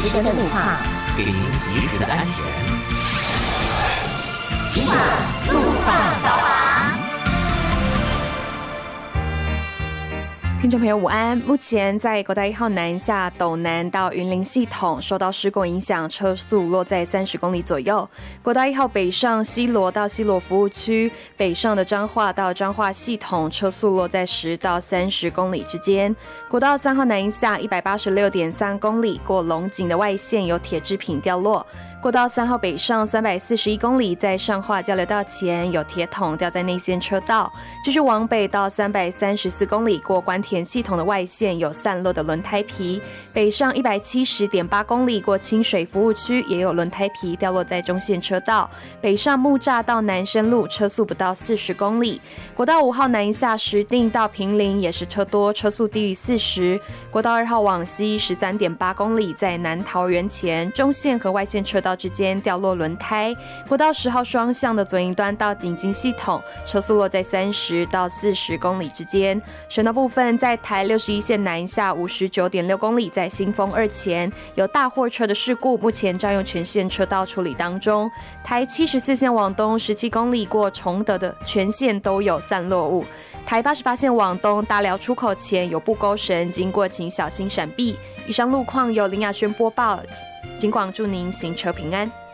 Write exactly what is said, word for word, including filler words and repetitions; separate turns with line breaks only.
时的路况，
给您及时的安全。
今晚路况导航。
听众朋友午安，目前在国道一号南下斗南到云林系统受到施工影响，车速落在三十公里左右。国道一号北上西螺到西螺服务区，北上的彰化到彰化系统，车速落在十到三十公里之间。国道三号南下一百八十六点三公里，过龙井的外线有铁制品掉落。国道三号北上三百四十一公里，在上化交流道前有铁桶掉在内线车道。继续往北到三百三十四公里，过关田系统的外线有散落的轮胎皮。北上一百七十点八公里，过清水服务区也有轮胎皮掉落在中线车道。北上木栅到南深路，车速不到四十公里。国道五号南下石碇到坪林也是车多，车速低于四十。国道二号往西十三点八公里，在南桃园前中线和外线车道之间掉落轮胎。国道十号双向的左营端到顶金系统，车速落在三十到四十公里之间。省道部分，在台六十一线南下五十九点六公里，在新丰二前有大货车的事故，目前占用全线车道处理当中。台七十四线往东十七公里，过崇德的全线都有散落物。台八十八线往东大寮出口前有布钩绳，经过请小心闪避。以上路况由林雅轩播报，警广祝您行车平安。